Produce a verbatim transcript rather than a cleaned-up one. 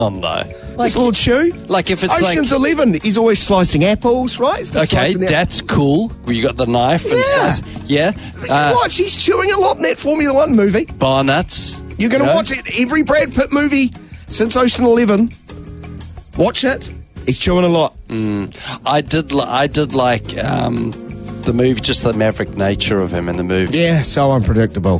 on though. Just a little chew. Like if it's Ocean's like, Eleven, he's always slicing apples, right? He's just okay, slicing the- that's cool. You got the knife and Yeah. slice. Yeah. You Uh, watch, he's chewing a lot in that Formula One movie. bar nuts. You're going to you know? watch it. Every Brad Pitt movie since Ocean Eleven. Watch it. He's chewing a lot. I did. Li- I did like um, the movie, just the maverick nature of him in the movie. Yeah, so unpredictable.